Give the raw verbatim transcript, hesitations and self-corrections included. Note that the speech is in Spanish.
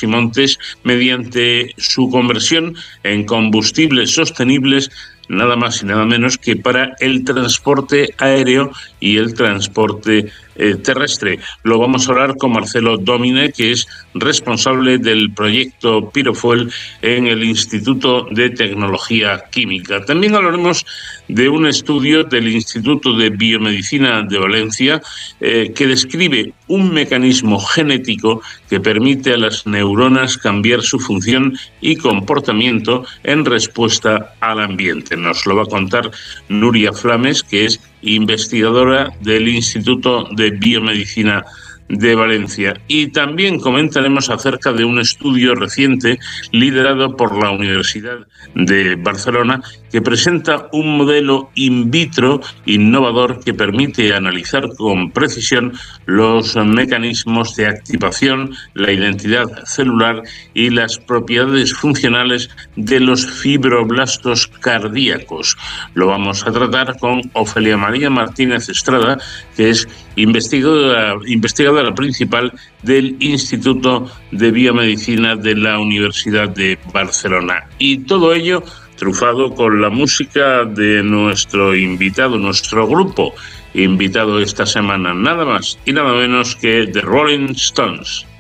y montes mediante su conversión en combustibles sostenibles, nada más y nada menos que para el transporte aéreo y el transporte eh, terrestre. Lo vamos a hablar con Marcelo Domine, que es responsable del proyecto Pirofuel en el Instituto de Tecnología Química. También hablaremos de un estudio del Instituto de Biomedicina de Valencia eh, que describe un mecanismo genético que permite a las neuronas cambiar su función y comportamiento en respuesta al ambiente. Nos lo va a contar Nuria Flames, que es investigadora del Instituto de Biomedicina de Valencia. Y también comentaremos acerca de un estudio reciente liderado por la Universidad de Barcelona que presenta un modelo in vitro innovador que permite analizar con precisión los mecanismos de activación, la identidad celular y las propiedades funcionales de los fibroblastos cardíacos. Lo vamos a tratar con Ofelia María Martínez Estrada, que es investigadora, investigadora principal del Instituto de Biomedicina de la Universidad de Barcelona. Y todo ello trufado con la música de nuestro invitado, nuestro grupo invitado esta semana, nada más y nada menos que The Rolling Stones.